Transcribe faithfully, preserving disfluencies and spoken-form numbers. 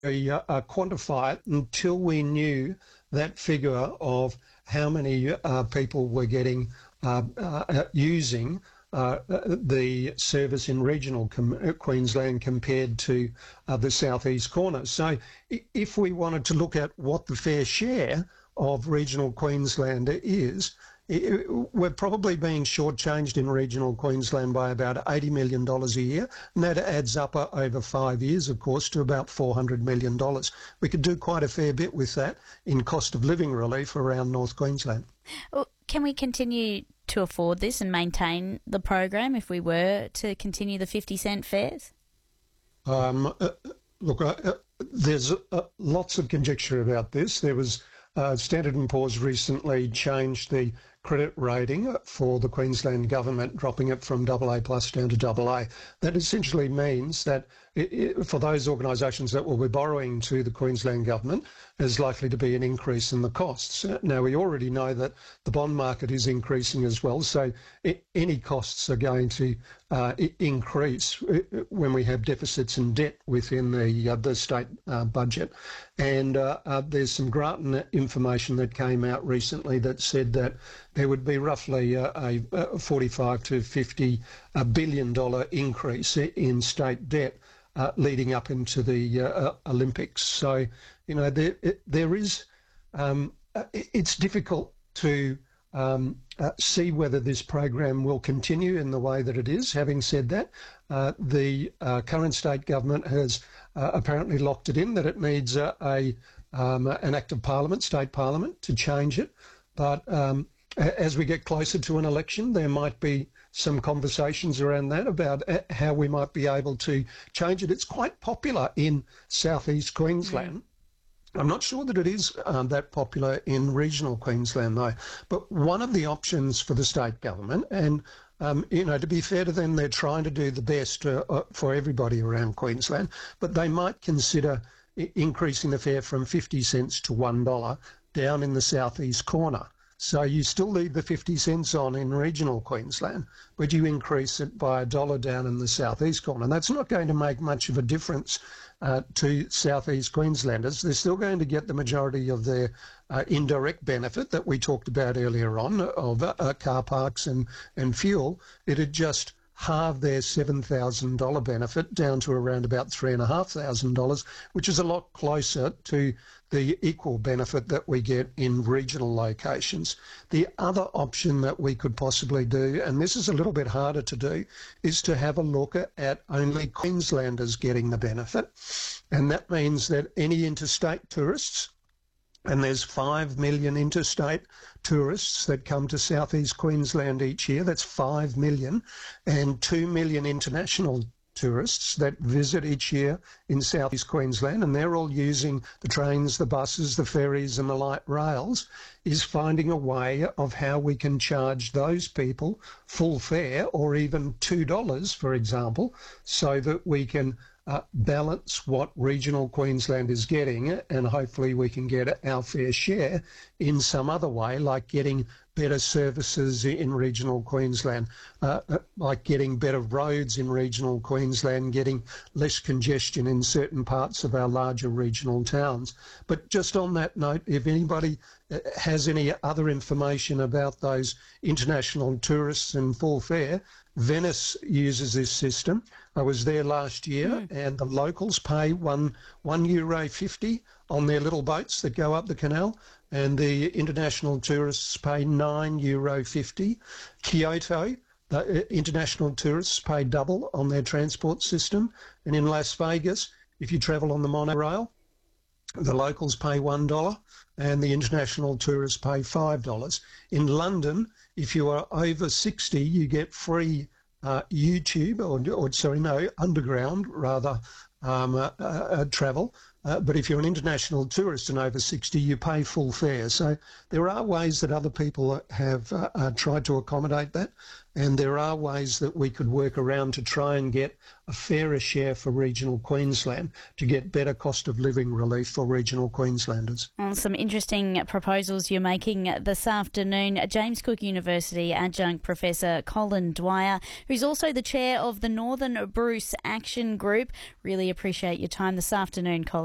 uh, quantify it until we knew that figure of how many uh, people were getting uh, uh, using uh, the service in regional com- Queensland compared to uh, the southeast corner. So if we wanted to look at what the fair share of regional Queensland is, we're probably being shortchanged in regional Queensland by about eighty million dollars a year, and that adds up uh, over five years, of course, to about four hundred million dollars. We could do quite a fair bit with that in cost of living relief around North Queensland. Well, can we continue to afford this and maintain the program if we were to continue the fifty cent fares? Um, uh, look, uh, uh, there's uh, lots of conjecture about this. There was uh, Standard and Poor's recently changed the credit rating for the Queensland government, dropping it from double A plus down to double A. That essentially means that it, it, for those organisations that will be borrowing to the Queensland government, there's likely to be an increase in the costs. Now, we already know that the bond market is increasing as well, so it, any costs are going to uh, increase when we have deficits and debt within the, uh, the state uh, budget. And uh, uh, there's some Grattan information that came out recently that said that there would be roughly a, a forty-five to fifty billion dollar increase in state debt uh, leading up into the uh, Olympics. So, you know, there there is. Um, it's difficult to um, uh, see whether this program will continue in the way that it is. Having said that, uh, the uh, current state government has uh, apparently locked it in that it needs a, a um, an act of parliament, state parliament, to change it, but um, as we get closer to an election, there might be some conversations around that about how we might be able to change it. It's quite popular in southeast Queensland. Mm. I'm not sure that it is um, that popular in regional Queensland, though. But one of the options for the state government, and um, you know, to be fair to them, they're trying to do the best uh, uh, for everybody around Queensland, but they might consider I- increasing the fare from fifty cents to one dollar down in the southeast corner. So you still leave the fifty cents on in regional Queensland, but you increase it by a dollar down in the southeast corner. And that's not going to make much of a difference uh, to southeast Queenslanders. They're still going to get the majority of their uh, indirect benefit that we talked about earlier on of uh, car parks and, and fuel. It'd just halve their seven thousand dollars benefit down to around about three thousand five hundred dollars, which is a lot closer to the equal benefit that we get in regional locations. The other option that we could possibly do, and this is a little bit harder to do, is to have a look at only Queenslanders getting the benefit. And that means that any interstate tourists, and there's five million interstate tourists that come to southeast Queensland each year, that's five million, and two million international tourists that visit each year in southeast Queensland, and they're all using the trains, the buses, the ferries and the light rails, is finding a way of how we can charge those people full fare or even two dollars, for example, so that we can uh, balance what regional Queensland is getting, and hopefully we can get our fair share in some other way, like getting better services in regional Queensland, uh, like getting better roads in regional Queensland, getting less congestion in certain parts of our larger regional towns. But just on that note, if anybody has any other information about those international tourists and full fare, Venice uses this system. I was there last year, mm. and the locals pay one one euro fifty on their little boats that go up the canal, and the international tourists pay nine euro fifty. Kyoto, the international tourists pay double on their transport system, and in Las Vegas, if you travel on the monorail, the locals pay one dollar and the international tourists pay five dollars. In London, if you are over sixty, you get free uh, YouTube, or, or sorry, no, underground rather, um, uh, uh, travel. Uh, but if you're an international tourist and over sixty, you pay full fare. So there are ways that other people have uh, uh, tried to accommodate that, and there are ways that we could work around to try and get a fairer share for regional Queensland to get better cost of living relief for regional Queenslanders. Well, some interesting proposals you're making this afternoon. James Cook University Adjunct Professor Colin Dwyer, who's also the chair of the Northern Bruce Action Group. Really appreciate your time this afternoon, Colin.